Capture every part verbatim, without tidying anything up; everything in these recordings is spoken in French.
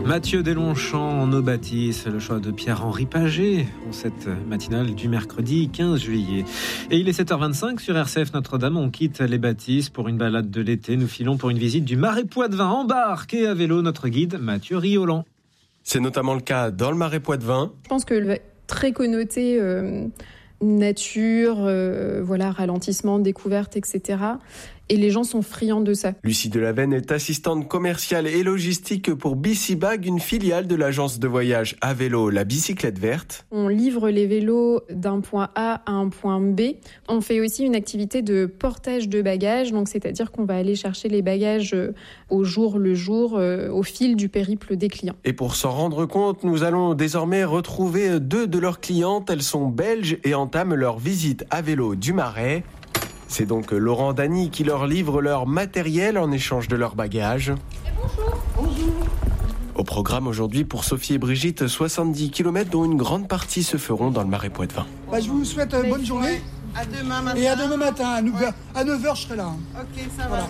Mathieu Deslongchamps en eau bâtisse, le choix de Pierre-Henri Paget en cette matinale du mercredi quinze juillet. Et il est sept heures vingt-cinq sur R C F Notre-Dame. On quitte les bâtisses pour une balade de l'été. Nous filons pour une visite du Marais Poitevin. Embarque et à vélo notre guide Mathieu Riolan. C'est notamment le cas dans le Marais Poitevin. Je pense que le très connoté euh, nature, euh, voilà, ralentissement, découverte, et cetera. Et les gens sont friands de ça. Lucie Delavenne est assistante commerciale et logistique pour Bicibag, une filiale de l'agence de voyage à vélo La Bicyclette Verte. On livre les vélos d'un point A à un point B. On fait aussi une activité de portage de bagages, donc c'est-à-dire qu'on va aller chercher les bagages au jour le jour, au fil du périple des clients. Et pour s'en rendre compte, nous allons désormais retrouver deux de leurs clientes. Elles sont belges et entament leur visite à vélo du Marais. C'est donc Laurent Dany qui leur livre leur matériel en échange de leurs bagages. Et bonjour. Bonjour. Au programme aujourd'hui pour Sophie et Brigitte, soixante-dix kilomètres dont une grande partie se feront dans le Marais Poitevin. Bah, je vous souhaite une bonne journée. À demain matin. Et à demain matin, à neuf heures, à neuf heures je serai là. Ok, ça voilà. va.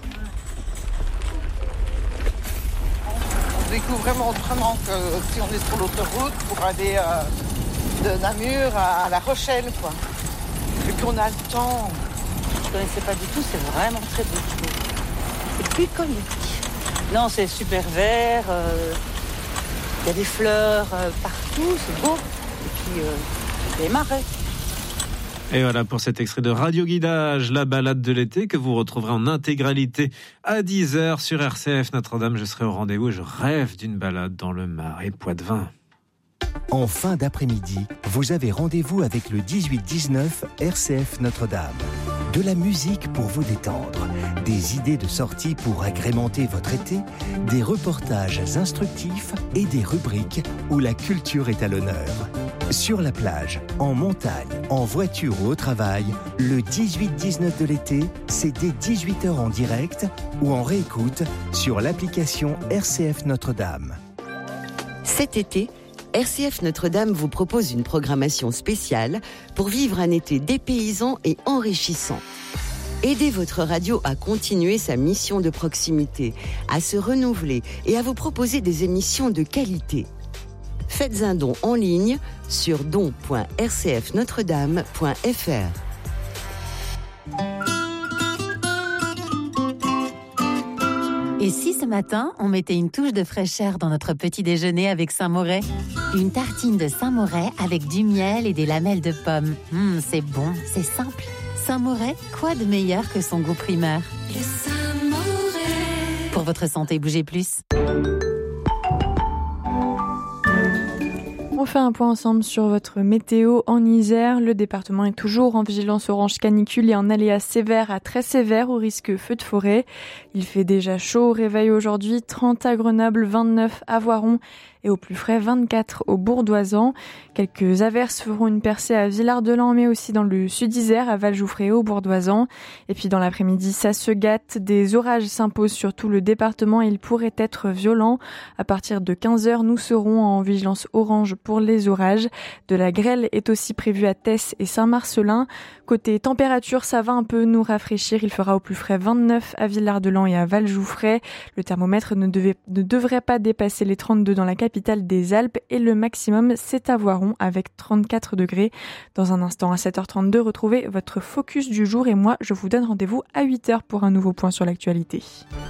On découvre vraiment autrement que si on est sur l'autoroute pour aller euh, de Namur à La Rochelle, quoi. Vu qu'on a le temps. Je ne connaissais pas du tout, c'est vraiment très beau. C'est bucolique. Non, c'est super vert, il euh, y a des fleurs euh, partout, c'est beau. Et puis, euh, les marais. Et voilà pour cet extrait de Radio Guidage, la balade de l'été que vous retrouverez en intégralité à dix heures sur R C F Notre-Dame. Je serai au rendez-vous, je rêve d'une balade dans le Marais Poitevin. En fin d'après-midi, vous avez rendez-vous avec le dix-huit dix-neuf R C F Notre-Dame. De la musique pour vous détendre, des idées de sortie pour agrémenter votre été, des reportages instructifs et des rubriques où la culture est à l'honneur. Sur la plage, en montagne, en voiture ou au travail, le dix-huit dix-neuf de l'été, c'est dès dix-huit heures en direct ou en réécoute sur l'application R C F Notre-Dame. Cet été, R C F Notre-Dame vous propose une programmation spéciale pour vivre un été dépaysant et enrichissant. Aidez votre radio à continuer sa mission de proximité, à se renouveler et à vous proposer des émissions de qualité. Faites un don en ligne sur don point r c f notre dame point f r. Et si ce matin, on mettait une touche de fraîcheur dans notre petit déjeuner avec Saint-Moret ? Une tartine de Saint-Moret avec du miel et des lamelles de pommes. Mmh, c'est bon, c'est simple. Saint-Moret, quoi de meilleur que son goût primeur ? Le Saint-Moret. Pour votre santé, bougez plus. On fait un point ensemble sur votre météo en Isère. Le département est toujours en vigilance orange canicule et en aléas sévères à très sévères au risque feu de forêt. Il fait déjà chaud au réveil aujourd'hui, trente à Grenoble, vingt-neuf à Voiron et au plus frais vingt-quatre au Bourdoisan. Quelques averses feront une percée à Villard-de-Lans mais aussi dans le sud-Isère, à Vallejouffre et au Bourdoisan. Et puis dans l'après-midi, ça se gâte. Des orages s'imposent sur tout le département et ils pourraient être violents. À partir de quinze heures, nous serons en vigilance orange pour les orages. De la grêle est aussi prévue à Tess et Saint-Marcelin. Côté température, ça va un peu nous rafraîchir. Il fera au plus frais vingt-neuf à Villard-de-Lans et à Vallejouffre. Le thermomètre ne, devait, ne devrait pas dépasser les trente-deux dans la capitale des Alpes et le maximum c'est à Voiron avec trente-quatre degrés. Dans un instant à sept heures trente-deux, retrouvez votre focus du jour et moi je vous donne rendez-vous à huit heures pour un nouveau point sur l'actualité.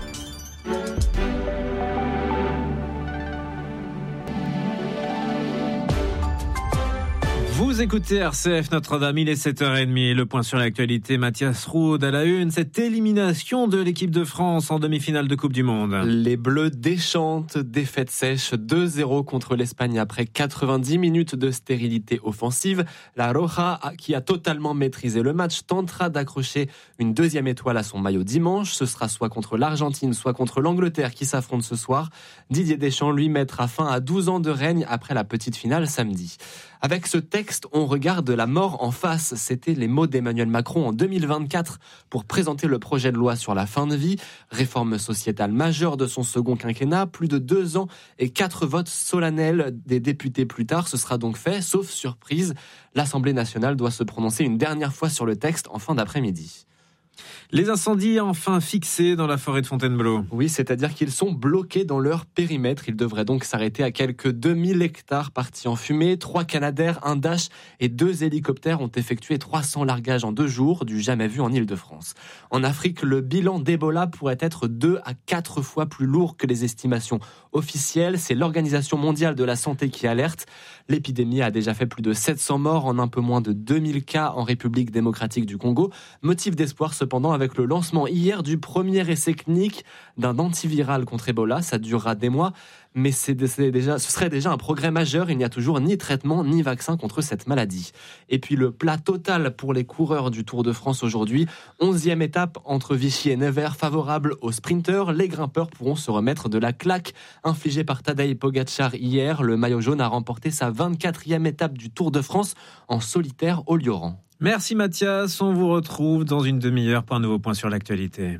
Vous écoutez R C F Notre-Dame, il est sept heures trente, le point sur l'actualité, Mathias Roud à la une, cette élimination de l'équipe de France en demi-finale de Coupe du Monde. Les Bleus déchantent, défaite sèche deux zéro contre l'Espagne après quatre-vingt-dix minutes de stérilité offensive. La Roja, qui a totalement maîtrisé le match, tentera d'accrocher une deuxième étoile à son maillot dimanche. Ce sera soit contre l'Argentine, soit contre l'Angleterre qui s'affrontent ce soir. Didier Deschamps, lui, mettra fin à douze ans de règne après la petite finale samedi. Avec ce texte, on regarde la mort en face. C'était les mots d'Emmanuel Macron en deux mille vingt-quatre pour présenter le projet de loi sur la fin de vie. Réforme sociétale majeure de son second quinquennat. Plus de deux ans et quatre votes solennels des députés plus tard. Ce sera donc fait, sauf surprise. L'Assemblée nationale doit se prononcer une dernière fois sur le texte en fin d'après-midi. Les incendies enfin fixés dans la forêt de Fontainebleau. Oui, c'est-à-dire qu'ils sont bloqués dans leur périmètre. Ils devraient donc s'arrêter à quelques deux mille hectares partis en fumée. Trois Canadair, un Dash et deux hélicoptères ont effectué trois cents largages en deux jours, du jamais vu en Île-de-France. En Afrique, le bilan d'Ebola pourrait être deux à quatre fois plus lourd que les estimations officielles. C'est l'Organisation mondiale de la santé qui alerte. L'épidémie a déjà fait plus de sept cents morts en un peu moins de deux mille cas en République démocratique du Congo. Motif d'espoir cependant avec le lancement hier du premier essai clinique d'un antiviral contre Ebola. Ça durera des mois, mais c'est, c'est déjà, ce serait déjà un progrès majeur. Il n'y a toujours ni traitement ni vaccin contre cette maladie. Et puis le plat total pour les coureurs du Tour de France aujourd'hui. Onzième étape entre Vichy et Nevers, favorable aux sprinteurs. Les grimpeurs pourront se remettre de la claque infligée par Tadej Pogačar hier. Le maillot jaune a remporté sa vingt-quatrième étape du Tour de France en solitaire au Lioran. Merci Mathias, on vous retrouve dans une demi-heure pour un nouveau point sur l'actualité.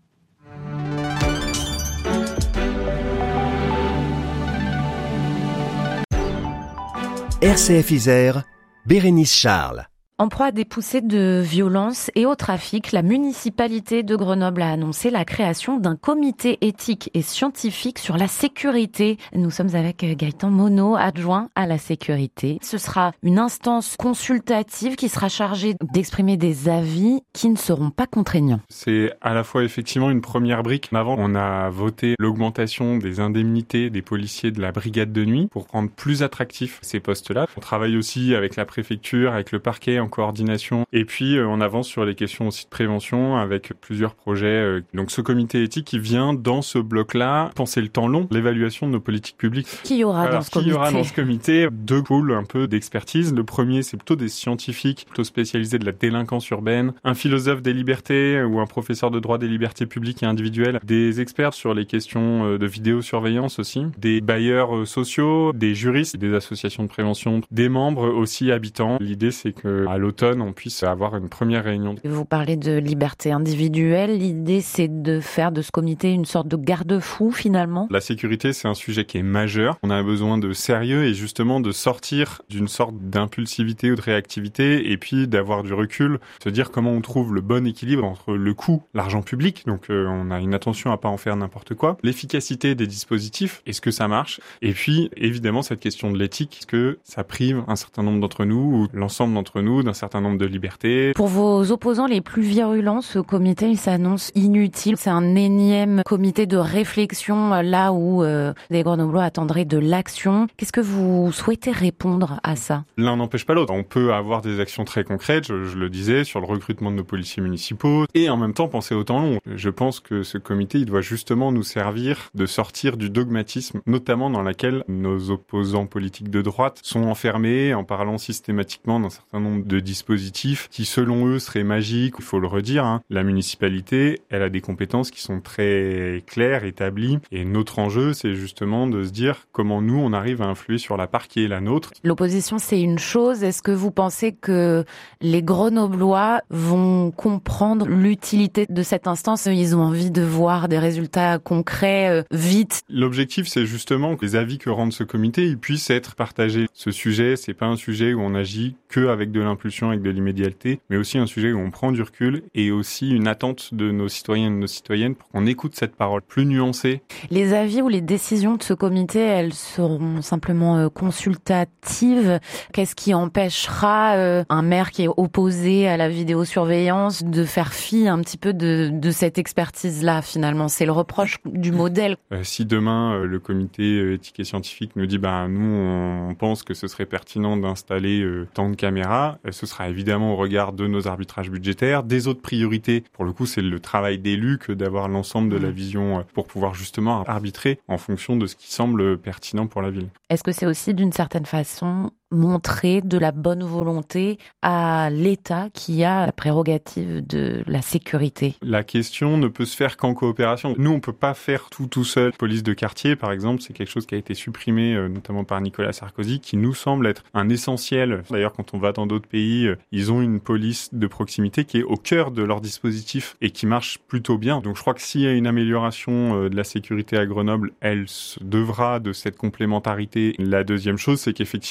R C F Isère, Bérénice Charles. En proie à des poussées de violence et au trafic, la municipalité de Grenoble a annoncé la création d'un comité éthique et scientifique sur la sécurité. Nous sommes avec Gaëtan Monod, adjoint à la sécurité. Ce sera une instance consultative qui sera chargée d'exprimer des avis qui ne seront pas contraignants. C'est à la fois effectivement une première brique. Avant, on a voté l'augmentation des indemnités des policiers de la brigade de nuit pour rendre plus attractifs ces postes-là. On travaille aussi avec la préfecture, avec le parquet, en coordination. Et puis, euh, on avance sur les questions aussi de prévention avec plusieurs projets. Euh, donc, ce comité éthique qui vient dans ce bloc-là penser le temps long, l'évaluation de nos politiques publiques. Qui y aura Alors, dans ce qui comité y aura dans ce comité Deux pôles un peu d'expertise. Le premier, c'est plutôt des scientifiques, plutôt spécialisés de la délinquance urbaine, un philosophe des libertés ou un professeur de droit des libertés publiques et individuelles, des experts sur les questions de vidéosurveillance aussi, des bailleurs sociaux, des juristes, des associations de prévention, des membres aussi habitants. L'idée, c'est que à l'automne, on puisse avoir une première réunion. Vous parlez de liberté individuelle. L'idée, c'est de faire de ce comité une sorte de garde-fou, finalement. La sécurité, c'est un sujet qui est majeur. On a besoin de sérieux et justement de sortir d'une sorte d'impulsivité ou de réactivité et puis d'avoir du recul, se dire comment on trouve le bon équilibre entre le coût, l'argent public, donc euh, on a une attention à pas en faire n'importe quoi, l'efficacité des dispositifs, est-ce que ça marche, et puis évidemment cette question de l'éthique, est-ce que ça prive un certain nombre d'entre nous ou l'ensemble d'entre nous d'un certain nombre de libertés. Pour vos opposants les plus virulents, ce comité, il s'annonce inutile. C'est un énième comité de réflexion là où euh, les Grenoblois attendraient de l'action. Qu'est-ce que vous souhaitez répondre à ça ? L'un n'empêche pas l'autre. On peut avoir des actions très concrètes, je, je le disais, sur le recrutement de nos policiers municipaux et en même temps penser au temps long. Je pense que ce comité, il doit justement nous servir de sortir du dogmatisme, notamment dans lequel nos opposants politiques de droite sont enfermés en parlant systématiquement d'un certain nombre de dispositifs qui, selon eux, seraient magiques. Il faut le redire, hein. La municipalité, elle a des compétences qui sont très claires, établies. Et notre enjeu, c'est justement de se dire comment nous, on arrive à influer sur la part qui est la nôtre. L'opposition, c'est une chose. Est-ce que vous pensez que les Grenoblois vont comprendre l'utilité de cette instance ? Ils ont envie de voir des résultats concrets euh, vite. L'objectif, c'est justement que les avis que rende ce comité, ils puissent être partagés. Ce sujet, c'est pas un sujet où on agit que avec de l'impulsion, avec de l'immédiateté, mais aussi un sujet où on prend du recul et aussi une attente de nos citoyens et de nos citoyennes pour qu'on écoute cette parole plus nuancée. Les avis ou les décisions de ce comité, elles seront simplement euh, consultatives. Qu'est-ce qui empêchera euh, un maire qui est opposé à la vidéosurveillance de faire fi un petit peu de, de cette expertise-là, finalement ? C'est le reproche du modèle. Euh, si demain, euh, le comité euh, éthique et scientifique nous dit bah, « nous, on pense que ce serait pertinent d'installer euh, tant de caméras », ce sera évidemment au regard de nos arbitrages budgétaires, des autres priorités. Pour le coup, c'est le travail d'élu que d'avoir l'ensemble de la vision pour pouvoir justement arbitrer en fonction de ce qui semble pertinent pour la ville. Est-ce que c'est aussi d'une certaine façon montrer de la bonne volonté à l'État qui a la prérogative de la sécurité? La question ne peut se faire qu'en coopération. Nous, on peut pas faire tout tout seul. Police de quartier, par exemple, c'est quelque chose qui a été supprimé euh, notamment par Nicolas Sarkozy, qui nous semble être un essentiel. D'ailleurs, quand on va dans d'autres pays, euh, ils ont une police de proximité qui est au cœur de leur dispositif et qui marche plutôt bien. Donc, je crois que s'il y a une amélioration euh, de la sécurité à Grenoble, elle se devra de cette complémentarité. La deuxième chose, c'est qu'effectivement,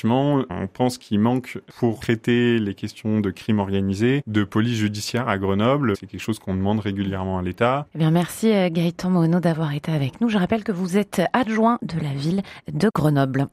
on pense qu'il manque pour traiter les questions de crime organisé, de police judiciaire à Grenoble. C'est quelque chose qu'on demande régulièrement à l'État. Eh bien, merci Gaëtan Monod d'avoir été avec nous. Je rappelle que vous êtes adjoint de la ville de Grenoble.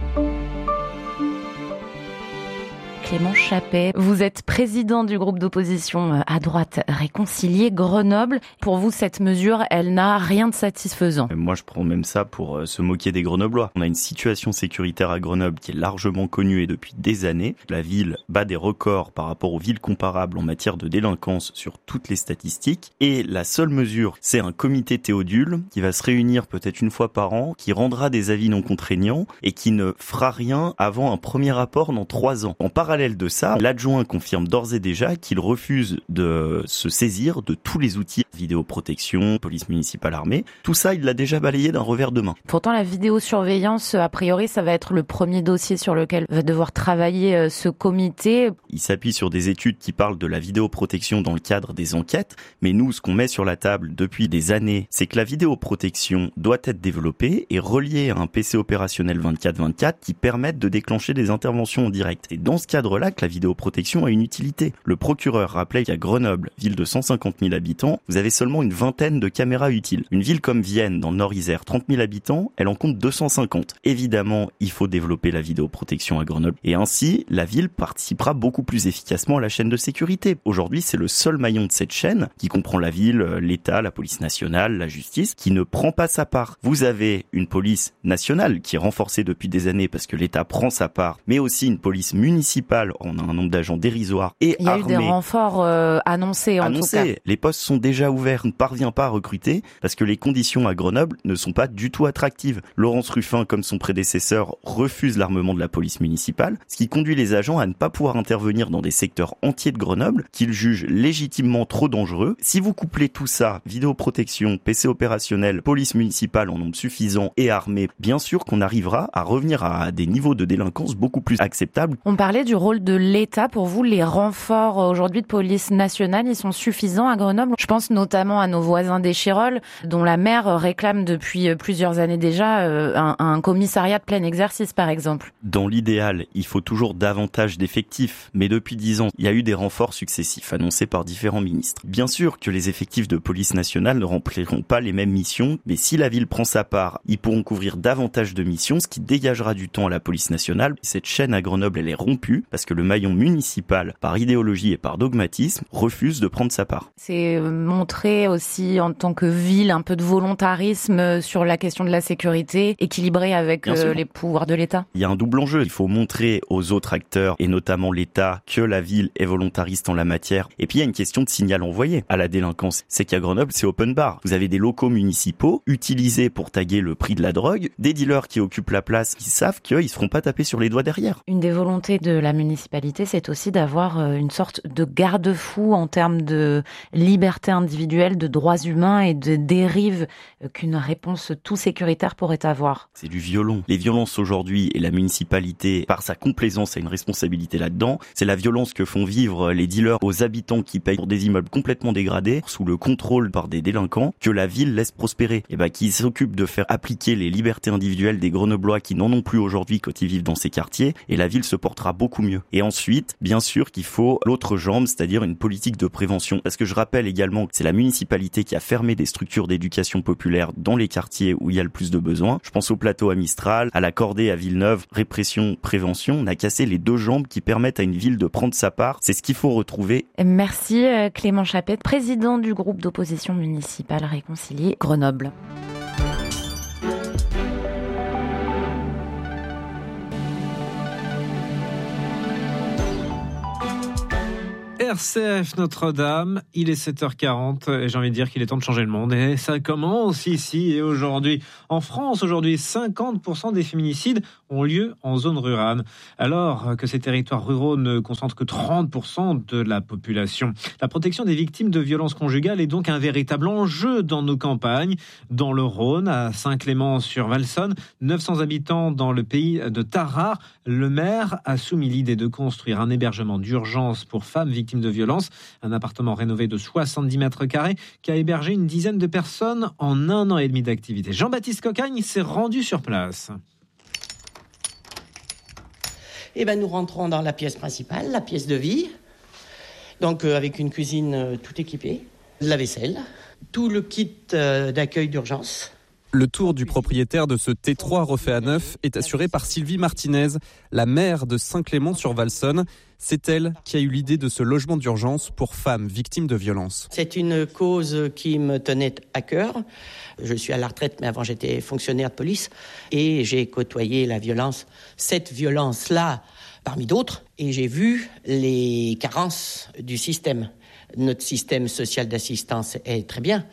Clément Chappet, vous êtes président du groupe d'opposition à droite Réconcilier Grenoble. Pour vous, cette mesure, elle n'a rien de satisfaisant. Moi, je prends même ça pour se moquer des Grenoblois. On a une situation sécuritaire à Grenoble qui est largement connue et depuis des années. La ville bat des records par rapport aux villes comparables en matière de délinquance sur toutes les statistiques. Et la seule mesure, c'est un comité Théodule qui va se réunir peut-être une fois par an, qui rendra des avis non contraignants et qui ne fera rien avant un premier rapport dans trois ans. En parallèle de ça, l'adjoint confirme d'ores et déjà qu'il refuse de se saisir de tous les outils vidéoprotection, police municipale, armée. Tout ça, il l'a déjà balayé d'un revers de main. Pourtant, la vidéosurveillance, a priori, ça va être le premier dossier sur lequel va devoir travailler ce comité. Il s'appuie sur des études qui parlent de la vidéoprotection dans le cadre des enquêtes, mais nous, ce qu'on met sur la table depuis des années, c'est que la vidéoprotection doit être développée et reliée à un P C opérationnel vingt-quatre vingt-quatre qui permette de déclencher des interventions en direct. Et dans ce cadre là que la vidéoprotection a une utilité. Le procureur rappelait qu'à Grenoble, ville de cent cinquante mille habitants, vous avez seulement une vingtaine de caméras utiles. Une ville comme Vienne, dans le Nord-Isère, trente mille habitants, elle en compte deux cent cinquante. Évidemment, il faut développer la vidéoprotection à Grenoble. Et ainsi, la ville participera beaucoup plus efficacement à la chaîne de sécurité. Aujourd'hui, c'est le seul maillon de cette chaîne, qui comprend la ville, l'État, la police nationale, la justice, qui ne prend pas sa part. Vous avez une police nationale qui est renforcée depuis des années parce que l'État prend sa part, mais aussi une police municipale. On a un nombre d'agents dérisoire et il y a armés. eu des renforts euh, annoncés en annoncés. tout cas. Les postes sont déjà ouverts. On ne parvient pas à recruter parce que les conditions à Grenoble ne sont pas du tout attractives. Laurence Ruffin, comme son prédécesseur, refuse l'armement de la police municipale, ce qui conduit les agents à ne pas pouvoir intervenir dans des secteurs entiers de Grenoble qu'ils jugent légitimement trop dangereux. Si vous couplez tout ça, vidéoprotection, P C opérationnel, police municipale en nombre suffisant et armée, bien sûr qu'on arrivera à revenir à des niveaux de délinquance beaucoup plus acceptables. On parlait du rôle de l'État. Pour vous, les renforts aujourd'hui de police nationale, ils sont suffisants à Grenoble? Je pense notamment à nos voisins d'Échirolles, dont la maire réclame depuis plusieurs années déjà un, un commissariat de plein exercice, par exemple. Dans l'idéal, il faut toujours davantage d'effectifs, mais depuis dix ans, il y a eu des renforts successifs annoncés par différents ministres. Bien sûr que les effectifs de police nationale ne rempliront pas les mêmes missions, mais si la ville prend sa part, ils pourront couvrir davantage de missions, ce qui dégagera du temps à la police nationale. Cette chaîne à Grenoble, elle est rompue parce que le maillon municipal, par idéologie et par dogmatisme, refuse de prendre sa part. C'est montrer aussi en tant que ville un peu de volontarisme sur la question de la sécurité, équilibré avec euh, les pouvoirs de l'État. Il y a un double enjeu. Il faut montrer aux autres acteurs, et notamment l'État, que la ville est volontariste en la matière. Et puis il y a une question de signal envoyé à la délinquance. C'est qu'à Grenoble, c'est open bar. Vous avez des locaux municipaux utilisés pour taguer le prix de la drogue, des dealers qui occupent la place, qui savent qu'ils se feront pas taper sur les doigts derrière. Une des volontés de la municipalité, c'est aussi d'avoir une sorte de garde-fou en termes de liberté individuelle, de droits humains et de dérives qu'une réponse tout sécuritaire pourrait avoir. C'est du violon. Les violences aujourd'hui, et la municipalité, par sa complaisance, a une responsabilité là-dedans. C'est la violence que font vivre les dealers aux habitants qui payent pour des immeubles complètement dégradés, sous le contrôle par des délinquants, que la ville laisse prospérer. Et bah, qui s'occupe de faire appliquer les libertés individuelles des Grenoblois qui n'en ont plus aujourd'hui quand ils vivent dans ces quartiers, et la ville se portera beaucoup mieux. Et ensuite, bien sûr qu'il faut l'autre jambe, c'est-à-dire une politique de prévention. Parce que je rappelle également que c'est la municipalité qui a fermé des structures d'éducation populaire dans les quartiers où il y a le plus de besoins. Je pense au plateau à Mistral, à la Cordée à Villeneuve, répression, prévention. On a cassé les deux jambes qui permettent à une ville de prendre sa part. C'est ce qu'il faut retrouver. Merci Clément Chappet, président du groupe d'opposition municipale Réconcilier Grenoble. R C F Notre-Dame, il est sept heures quarante et j'ai envie de dire qu'il est temps de changer le monde. Et ça commence ici et aujourd'hui. En France, aujourd'hui, cinquante pour cent des féminicides ont lieu en zone rurale, alors que ces territoires ruraux ne concentrent que trente pour cent de la population. La protection des victimes de violences conjugales est donc un véritable enjeu dans nos campagnes. Dans le Rhône, à Saint-Clément-sur-Valsonne, neuf cents habitants dans le pays de Tarare, le maire a soumis l'idée de construire un hébergement d'urgence pour femmes victimes de violences, un appartement rénové de soixante-dix mètres carrés qui a hébergé une dizaine de personnes en un an et demi d'activité. Jean-Baptiste Cocagne s'est rendu sur place. Et ben nous rentrons dans la pièce principale, la pièce de vie. Donc euh, avec une cuisine euh, tout équipée, la vaisselle, tout le kit euh, d'accueil d'urgence. Le tour du propriétaire de ce T trois refait à neuf est assuré par Sylvie Martinez, la maire de Saint-Clément-sur-Valsonne. C'est elle qui a eu l'idée de ce logement d'urgence pour femmes victimes de violences. C'est une cause qui me tenait à cœur. Je suis à la retraite, mais avant j'étais fonctionnaire de police et j'ai côtoyé la violence, cette violence-là parmi d'autres, et j'ai vu les carences du système. Notre système social d'assistance est très bien,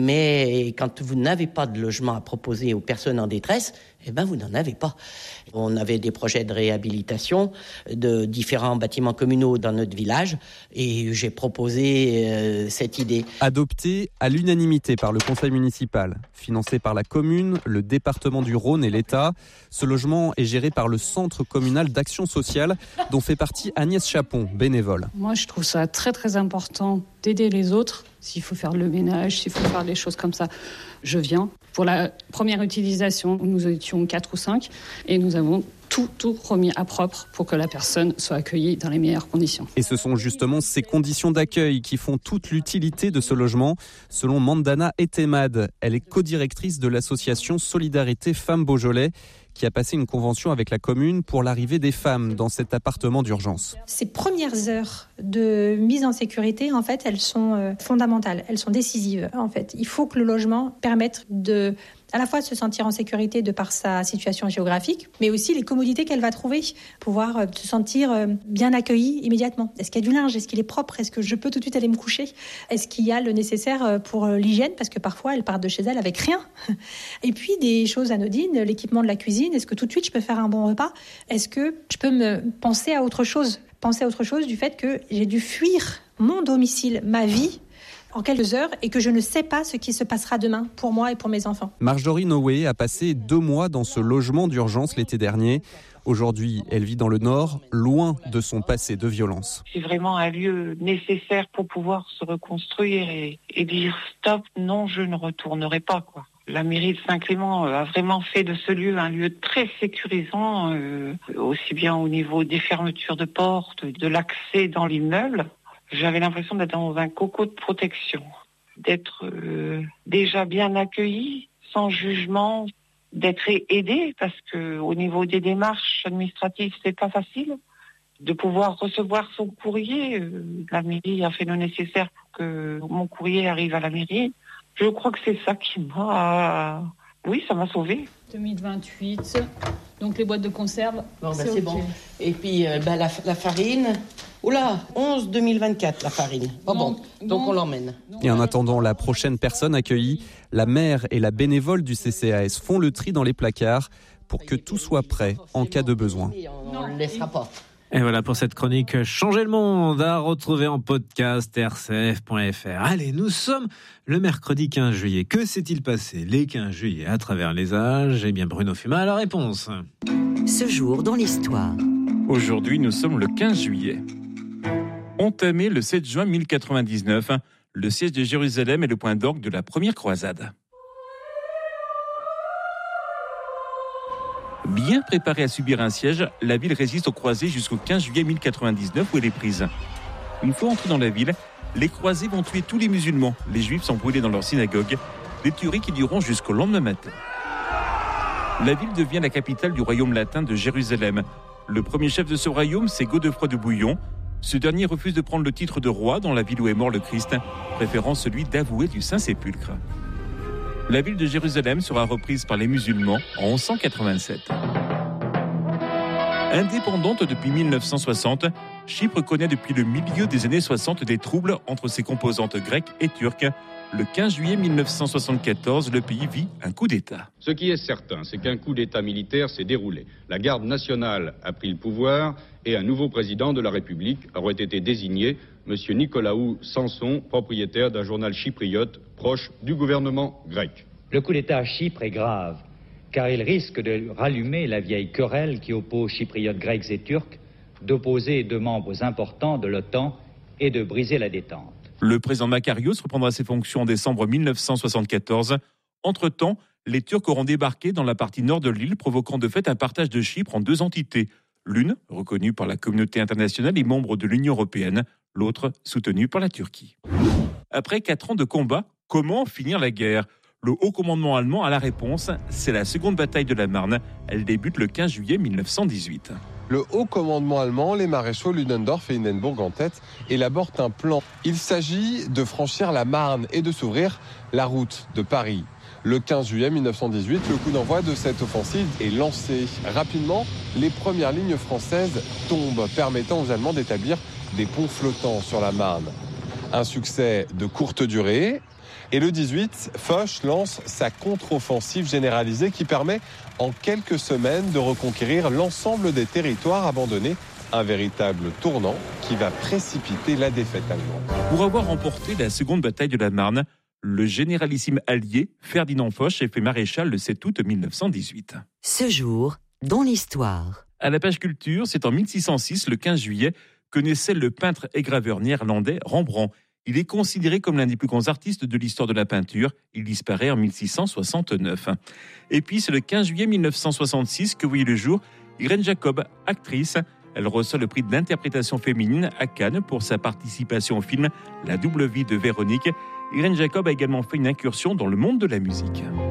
mais quand vous n'avez pas de logement à proposer aux personnes en détresse, eh ben vous n'en avez pas. On avait des projets de réhabilitation de différents bâtiments communaux dans notre village et j'ai proposé euh, cette idée. Adoptée à l'unanimité par le conseil municipal, financé par la commune, le département du Rhône et l'État, ce logement est géré par le Centre communal d'action sociale dont fait partie Agnès Chapon, bénévole. Moi, je trouve ça très très important d'aider les autres. S'il faut faire le ménage, s'il faut faire des choses comme ça, je viens. Pour la première utilisation, nous étions quatre ou cinq et nous avons tout, tout remis à propre pour que la personne soit accueillie dans les meilleures conditions. Et ce sont justement ces conditions d'accueil qui font toute l'utilité de ce logement, selon Mandana Etemad. Elle est codirectrice de l'association Solidarité Femmes Beaujolais, qui a passé une convention avec la commune pour l'arrivée des femmes dans cet appartement d'urgence. Ces premières heures de mise en sécurité, en fait, elles sont fondamentales, elles sont décisives. En fait, il faut que le logement permette de à la fois se sentir en sécurité de par sa situation géographique, mais aussi les commodités qu'elle va trouver, pouvoir se sentir bien accueillie immédiatement. Est-ce qu'il y a du linge ? Est-ce qu'il est propre ? Est-ce que je peux tout de suite aller me coucher ? Est-ce qu'il y a le nécessaire pour l'hygiène ? Parce que parfois, elle part de chez elle avec rien. Et puis, des choses anodines, l'équipement de la cuisine. Est-ce que tout de suite, je peux faire un bon repas ? Est-ce que je peux me penser à autre chose ? Penser à autre chose du fait que j'ai dû fuir mon domicile, ma vie, en quelques heures et que je ne sais pas ce qui se passera demain pour moi et pour mes enfants. Marjorie Noé a passé deux mois dans ce logement d'urgence l'été dernier. Aujourd'hui, elle vit dans le Nord, loin de son passé de violence. C'est vraiment un lieu nécessaire pour pouvoir se reconstruire et, et dire stop, non, je ne retournerai pas, quoi. La mairie de Saint-Clément a vraiment fait de ce lieu un lieu très sécurisant, euh, aussi bien au niveau des fermetures de portes, de l'accès dans l'immeuble. J'avais l'impression d'être dans un coco de protection, d'être euh, déjà bien accueilli, sans jugement, d'être aidé, parce que au niveau des démarches administratives, c'est pas facile. De pouvoir recevoir son courrier, euh, la mairie a fait le nécessaire pour que mon courrier arrive à la mairie. Je crois que c'est ça qui m'a... Oui, ça m'a sauvée. deux mille vingt-huit, donc les boîtes de conserve, bon, c'est, ben, c'est okay. bon. Et puis euh, ben, la, la farine... Oula, onze deux mille vingt-quatre la farine. Oh bon, donc on l'emmène. Et en attendant la prochaine personne accueillie, la maire et la bénévole du C C A S font le tri dans les placards pour que tout soit prêt en cas de besoin. On ne le laissera pas. Et voilà pour cette chronique Changer le monde à retrouver en podcast r c f point f r. Allez, nous sommes le mercredi quinze juillet. Que s'est-il passé les quinze juillet à travers les âges ? Eh bien, Bruno Fuma a la réponse. Ce jour dans l'histoire. Aujourd'hui, nous sommes le quinze juillet. Entamé le sept juin mille quatre-vingt-dix-neuf, le siège de Jérusalem est le point d'orgue de la première croisade. Bien préparée à subir un siège, la ville résiste aux croisés jusqu'au quinze juillet mille quatre-vingt-dix-neuf où elle est prise. Une fois entrée dans la ville, les croisés vont tuer tous les musulmans. Les juifs sont brûlés dans leur synagogue, des tueries qui dureront jusqu'au lendemain matin. La ville devient la capitale du royaume latin de Jérusalem. Le premier chef de ce royaume, c'est Godefroy de Bouillon. Ce dernier refuse de prendre le titre de roi dans la ville où est mort le Christ, préférant celui d'avoué du Saint-Sépulcre. La ville de Jérusalem sera reprise par les musulmans en onze cent quatre-vingt-sept. Indépendante depuis mille neuf cent soixante, Chypre connaît depuis le milieu des années soixante des troubles entre ses composantes grecques et turques. Le quinze juillet mille neuf cent soixante-quatorze, le pays vit un coup d'État. Ce qui est certain, c'est qu'un coup d'État militaire s'est déroulé. La garde nationale a pris le pouvoir et un nouveau président de la République aurait été désigné, M. Nicolaou Sanson, propriétaire d'un journal chypriote proche du gouvernement grec. Le coup d'État à Chypre est grave, car il risque de rallumer la vieille querelle qui oppose chypriotes grecs et turcs, d'opposer deux membres importants de l'OTAN et de briser la détente. Le président Makarios reprendra ses fonctions en décembre mille neuf cent soixante-quatorze. Entre-temps, les Turcs auront débarqué dans la partie nord de l'île, provoquant de fait un partage de Chypre en deux entités. L'une, reconnue par la communauté internationale et membre de l'Union européenne, l'autre soutenue par la Turquie. Après quatre ans de combat, comment finir la guerre ? Le haut commandement allemand a la réponse, c'est la seconde bataille de la Marne. Elle débute le quinze juillet mille neuf cent dix-huit. Le haut commandement allemand, les maréchaux Ludendorff et Hindenburg en tête, élaborent un plan. Il s'agit de franchir la Marne et de s'ouvrir la route de Paris. Le quinze juillet mille neuf cent dix-huit, le coup d'envoi de cette offensive est lancé. Rapidement, les premières lignes françaises tombent, permettant aux Allemands d'établir des ponts flottants sur la Marne. Un succès de courte durée. Et le dix-huit, Foch lance sa contre-offensive généralisée qui permet en quelques semaines de reconquérir l'ensemble des territoires abandonnés. Un véritable tournant qui va précipiter la défaite allemande. Pour avoir remporté la seconde bataille de la Marne, le généralissime allié Ferdinand Foch est fait maréchal le sept août mille neuf cent dix-huit. Ce jour, dans l'histoire. À la page culture, c'est en mille six cent six, le quinze juillet, que naissait le peintre et graveur néerlandais Rembrandt. Il est considéré comme l'un des plus grands artistes de l'histoire de la peinture. Il disparaît en mille six cent soixante-neuf. Et puis, c'est le quinze juillet mille neuf cent soixante-six que voyait le jour Irène Jacob, actrice. Elle reçoit le prix d'interprétation féminine à Cannes pour sa participation au film La double vie de Véronique. Irène Jacob a également fait une incursion dans le monde de la musique.